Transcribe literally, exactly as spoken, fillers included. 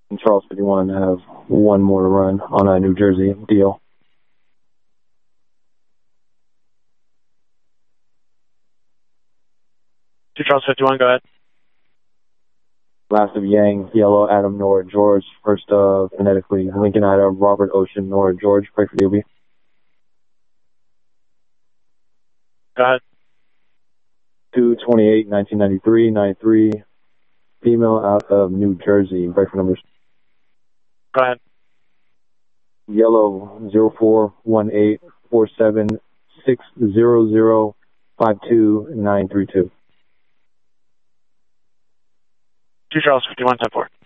And Charles fifty-one have one more to run on a New Jersey deal. Two Charles fifty-one, go ahead. Last of Yang, Yellow, Adam, Nora, George. First uh, phonetically, Lincoln, Ida, Robert, Ocean, Nora, George. Pray for the O B. Go ahead. two twenty-eight, nineteen ninety-three, ninety-three. Female out of New Jersey. Pray for numbers. Go ahead. Yellow, zero four one eight four seven six zero zero five two nine three two. Two Charles fifty-one, ten four.